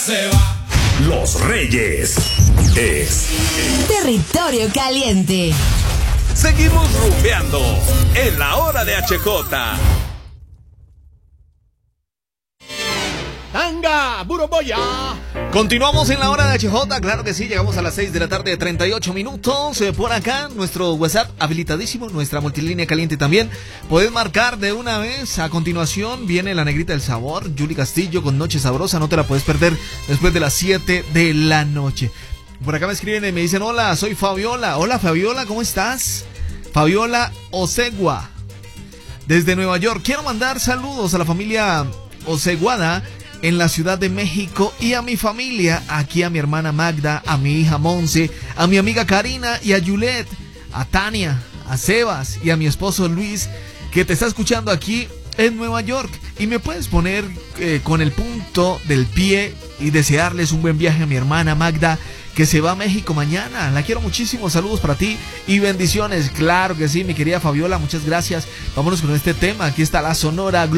se va. Los Reyes es Territorio Caliente. Seguimos rumbeando en la hora de HJ. ¡Tanga! ¡Buroboya! Continuamos en la hora de HJ, claro que sí, llegamos a las 6 de la tarde, 38 minutos. Por acá, nuestro WhatsApp habilitadísimo, nuestra multilínea caliente también. Podés marcar de una vez. A continuación viene la negrita del sabor, Yuli Castillo con Noche Sabrosa. No te la puedes perder después de las 7 de la noche. Por acá me escriben y me dicen: hola, soy Fabiola. Hola Fabiola, ¿cómo estás? Fabiola Osegua, desde Nueva York. Quiero mandar saludos a la familia Oseguada en la Ciudad de México y a mi familia, aquí a mi hermana Magda, a mi hija Monse, a mi amiga Karina y a Yulet, a Tania, a Sebas y a mi esposo Luis, que te está escuchando aquí en Nueva York. Y me puedes poner con el punto del pie y desearles un buen viaje a mi hermana Magda, que se va a México mañana. La quiero muchísimo. Saludos para ti y bendiciones. Claro que sí, mi querida Fabiola, muchas gracias. Vámonos con este tema. Aquí está la Sonora